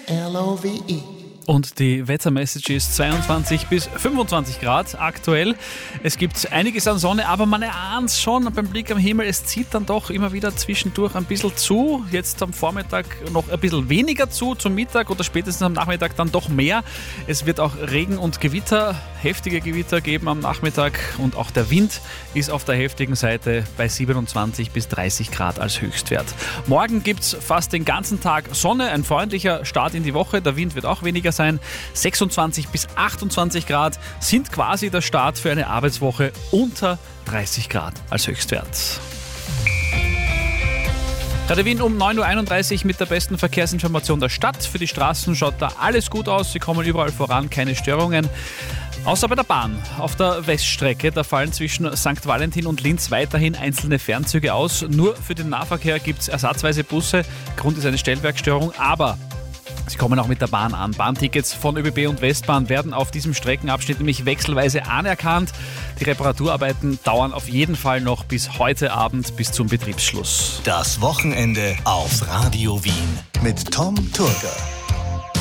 LOVE. Und die Wettermessage ist 22 bis 25 Grad aktuell. Es gibt einiges an Sonne, aber man erahnt es schon beim Blick am Himmel. Es zieht dann doch immer wieder zwischendurch ein bisschen zu. Jetzt am Vormittag noch ein bisschen weniger zu, zum Mittag oder spätestens am Nachmittag dann doch mehr. Es wird auch Regen und Gewitter, heftige Gewitter geben am Nachmittag. Und auch der Wind ist auf der heftigen Seite bei 27 bis 30 Grad als Höchstwert. Morgen gibt es fast den ganzen Tag Sonne, ein freundlicher Start in die Woche. Der Wind wird auch weniger sein. 26 bis 28 Grad sind quasi der Start für eine Arbeitswoche unter 30 Grad als Höchstwert. Radio Wien um 9.31 Uhr mit der besten Verkehrsinformation der Stadt. Für die Straßen schaut da alles gut aus. Sie kommen überall voran, keine Störungen. Außer bei der Bahn. Auf der Weststrecke, da fallen zwischen St. Valentin und Linz weiterhin einzelne Fernzüge aus. Nur für den Nahverkehr gibt es ersatzweise Busse. Grund ist eine Stellwerkstörung, aber sie kommen auch mit der Bahn an. Bahntickets von ÖBB und Westbahn werden auf diesem Streckenabschnitt nämlich wechselweise anerkannt. Die Reparaturarbeiten dauern auf jeden Fall noch bis heute Abend, bis zum Betriebsschluss. Das Wochenende auf Radio Wien mit Tom Turger.